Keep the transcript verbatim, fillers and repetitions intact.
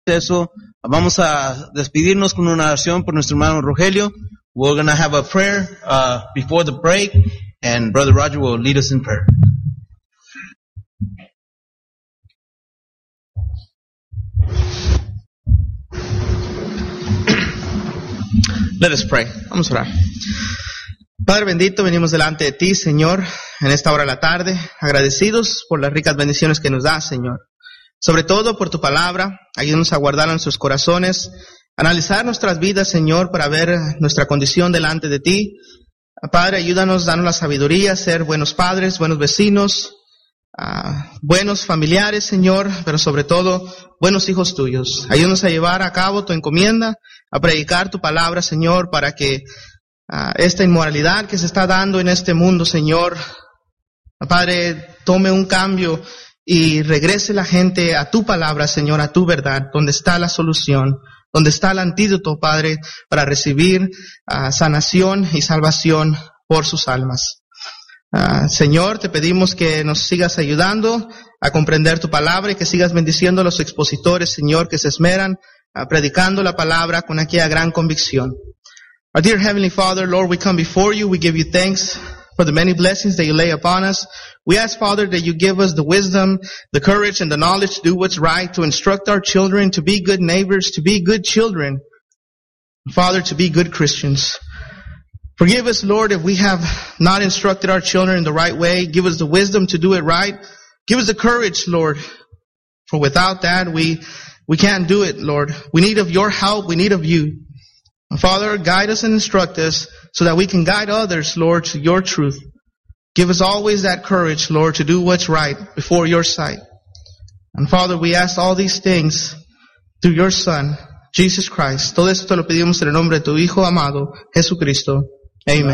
Eso, vamos a despedirnos con una oración por nuestro hermano Rogelio. We're going to have a prayer uh, before the break, and Brother Roger will lead us in prayer. Let us pray. Vamos a orar. Padre bendito, venimos delante de ti, Señor, en esta hora de la tarde, agradecidos por las ricas bendiciones que nos das, Señor. Sobre todo por tu palabra, ayúdanos a guardar en nuestros corazones, analizar nuestras vidas, Señor, para ver nuestra condición delante de ti. Padre, ayúdanos, danos la sabiduría, ser buenos padres, buenos vecinos, uh, buenos familiares, Señor, pero sobre todo, buenos hijos tuyos. Ayúdanos a llevar a cabo tu encomienda, a predicar tu palabra, Señor, para que uh, esta inmoralidad que se está dando en este mundo, Señor, Padre, tome un cambio y regrese la gente a tu palabra, Señor, a tu verdad, donde está la solución, donde está el antídoto, Padre, para recibir uh, sanación y salvación por sus almas. Uh, Señor, te pedimos que nos sigas ayudando a comprender tu palabra y que sigas bendiciendo a los expositores, Señor, que se esmeran uh, predicando la palabra con aquella gran convicción. Our dear Heavenly Father, Lord, we come before you, we give you thanks for the many blessings that you lay upon us. We ask, Father, that you give us the wisdom, the courage, and the knowledge to do what's right, to instruct our children, to be good neighbors, to be good children. Father, to be good Christians. Forgive us, Lord, if we have not instructed our children in the right way. Give us the wisdom to do it right. Give us the courage, Lord, for without that, we, we can't do it, Lord. We need of your help. We need of you. Father, guide us and instruct us so that we can guide others, Lord, to your truth. Give us always that courage, Lord, to do what's right before your sight. And Father, we ask all these things through your Son, Jesus Christ. Todo esto te lo pedimos en el nombre de tu Hijo amado, Jesucristo. Amen.